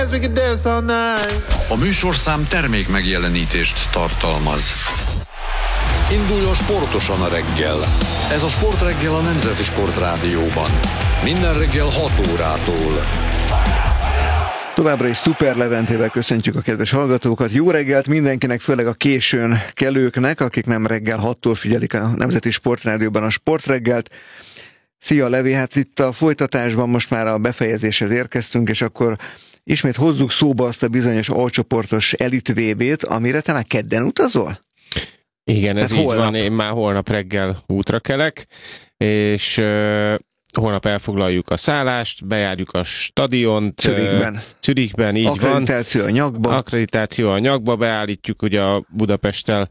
A műsorszám termék megjelenítést tartalmaz. Induljon sportosan a reggel. Ez a Sportreggel a Nemzeti Sportrádióban. Minden reggel 6 órától. Továbbra is Szuper Leventével köszöntjük a kedves hallgatókat. Jó reggelt mindenkinek, főleg a későn kelőknek, akik nem reggel 6-tól figyelik a Nemzeti Sportrádióban a Sportreggelt. Szia Levi, hát itt a folytatásban most már a befejezéshez érkeztünk, és akkor ismét hozzuk szóba azt a bizonyos alcsoportos Elit VB-t, amire te már kedden utazol? Igen, ez így van, én már holnap reggel útra kelek, és holnap elfoglaljuk a szállást, bejárjuk a stadiont. Zürichben, így Akkreditáció van. A nyakba. Akkreditáció a nyakba, beállítjuk ugye a Budapesttel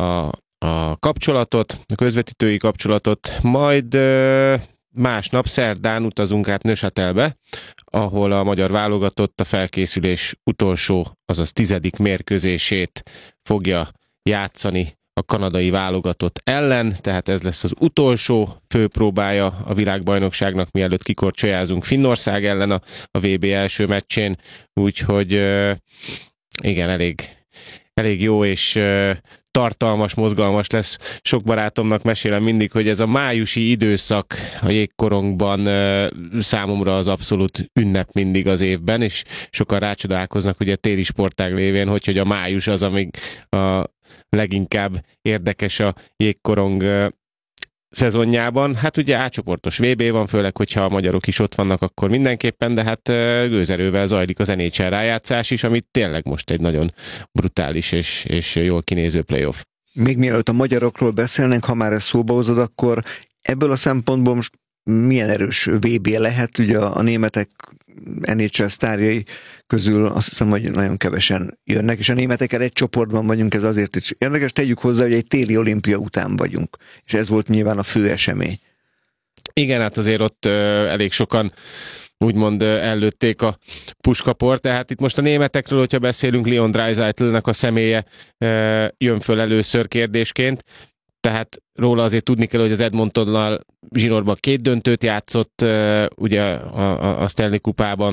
a kapcsolatot, a közvetítői kapcsolatot, majd másnap szerdán utazunk át Neuchâtelbe, ahol a magyar válogatott a felkészülés utolsó, azaz 10. mérkőzését fogja játszani a kanadai válogatott ellen, tehát ez lesz az utolsó főpróbája a világbajnokságnak, mielőtt kikorcsolyázunk Finnország ellen a VB első meccsén, úgyhogy igen, elég jó és tartalmas, mozgalmas lesz. Sok barátomnak mesélem mindig, hogy ez a májusi időszak a jégkorongban számomra az abszolút ünnep mindig az évben, és sokan rácsodálkoznak, ugye téli sportág lévén, hogy a május az, amíg a leginkább érdekes a jégkorong szezonjában. Hát ugye átcsoportos VB van, főleg, hogyha a magyarok is ott vannak, akkor mindenképpen, de hát gőzerővel zajlik az NHL rájátszás is, amit tényleg most egy nagyon brutális és jól kinéző playoff. Még mielőtt a magyarokról beszélnénk, ha már ezt szóba hozod, akkor ebből a szempontból most milyen erős VB lehet? Ugye a németek NHL sztárjai közül azt hiszem, hogy nagyon kevesen jönnek, és a németekkel egy csoportban vagyunk, ez azért is érdekes. Tegyük hozzá, hogy egy téli olimpia után vagyunk, és ez volt nyilván a fő esemény. Igen, hát azért ott elég sokan úgymond ellőtték a puskaport, tehát itt most a németekről, hogyha beszélünk, Leon Draisaitlnek a személye jön föl először kérdésként, tehát róla azért tudni kell, hogy az Edmontonnal zsinórban 2 döntőt játszott, ugye a Stanley kupában,